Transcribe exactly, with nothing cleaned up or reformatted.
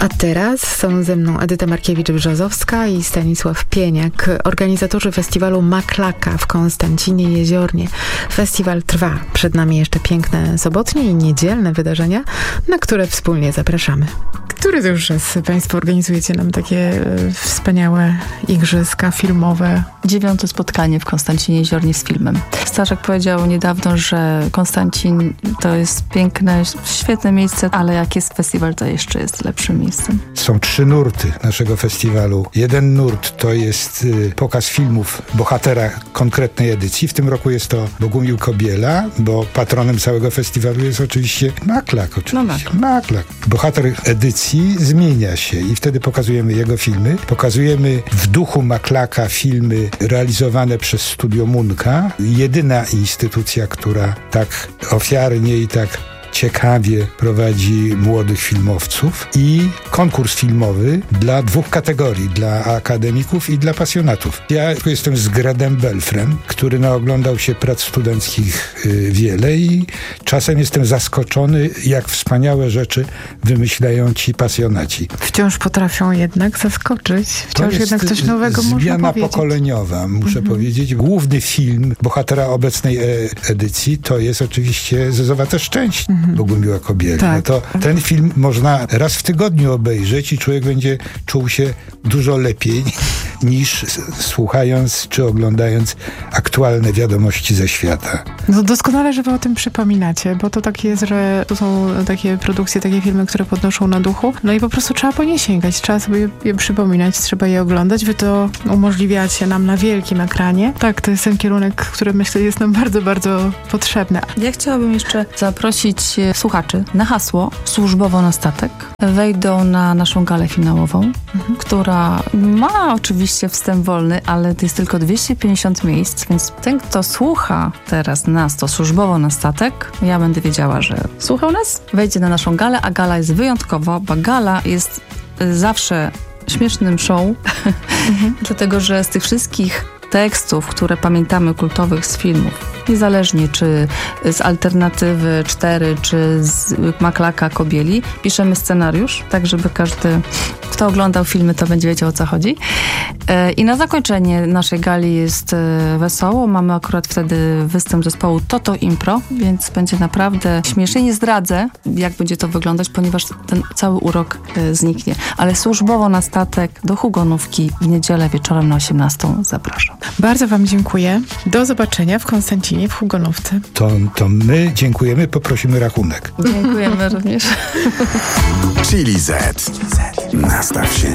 A teraz są ze mną Edyta Markiewicz-Brzozowska i Stanisław Pieniak, organizatorzy festiwalu Maklaka w Konstancinie Jeziornie. Festiwal trwa. Przed nami jeszcze piękne sobotnie i niedzielne wydarzenia, na które wspólnie zapraszamy. Który to już raz Państwo organizujecie nam takie wspaniałe igrzyska filmowe? Dziewiąte spotkanie w Konstancinie Jeziornie z filmem. Staszek powiedział niedawno, że Konstancin to jest piękne, świetne miejsce, ale jak jest festiwal, to jeszcze jest lepszym miejscem. Są trzy nurty naszego festiwalu. Jeden nurt to jest y, pokaz filmów bohatera konkretnej edycji. W tym roku jest to Bogumił Kobiela, bo patronem całego festiwalu jest oczywiście Maklak. Oczywiście. No, Maklak. Bohater edycji zmienia się i wtedy pokazujemy jego filmy. Pokazujemy w duchu Maklaka filmy realizowane przez Studio Munka. Jedyna instytucja, która tak ofiarnie i tak ciekawie prowadzi młodych filmowców i konkurs filmowy dla dwóch kategorii, dla akademików i dla pasjonatów. Ja jestem z Gredem Belfrem, który naoglądał się prac studenckich y, wiele i czasem jestem zaskoczony, jak wspaniałe rzeczy wymyślają ci pasjonaci. Wciąż potrafią jednak zaskoczyć. Wciąż jednak coś nowego można powiedzieć. Zmiana pokoleniowa, muszę mhm. powiedzieć. Główny film bohatera obecnej e- edycji to jest oczywiście Zezowate Szczęście. Mhm. Bogumiła Kobieli. Tak. No to ten film można raz w tygodniu obejrzeć i człowiek będzie czuł się dużo lepiej niż słuchając czy oglądając aktualne wiadomości ze świata. No doskonale, że wy o tym przypominacie, bo to tak jest, że to są takie produkcje, takie filmy, które podnoszą na duchu, no i po prostu trzeba po nie sięgać, trzeba sobie je przypominać, trzeba je oglądać. Wy to umożliwiacie nam na wielkim ekranie. Tak, to jest ten kierunek, który myślę jest nam bardzo, bardzo potrzebny. Ja chciałabym jeszcze zaprosić słuchaczy na hasło służbowo na statek. Wejdą na naszą galę finałową, mhm. która ma oczywiście wstęp wolny, ale to jest tylko dwieście pięćdziesiąt miejsc, więc ten, kto słucha teraz nas, to służbowo na statek, ja będę wiedziała, że słuchał nas, wejdzie na naszą galę, a gala jest wyjątkowa, bo gala jest zawsze śmiesznym show, mhm. dlatego, że z tych wszystkich tekstów, które pamiętamy kultowych z filmów, niezależnie czy z Alternatywy cztery, czy z Maklaka Kobieli, piszemy scenariusz, tak żeby każdy, kto oglądał filmy, to będzie wiedział, o co chodzi. I na zakończenie naszej gali jest wesoło. Mamy akurat wtedy występ zespołu Toto Impro, więc będzie naprawdę śmiesznie. Nie zdradzę, jak będzie to wyglądać, ponieważ ten cały urok zniknie. Ale służbowo na statek do Hugonówki w niedzielę wieczorem na osiemnastą zapraszam. Bardzo wam dziękuję. Do zobaczenia w Konstancinie, w Hugonówce. To, to my dziękujemy, poprosimy rachunek. Dziękujemy również. Chili Z. Nastaw się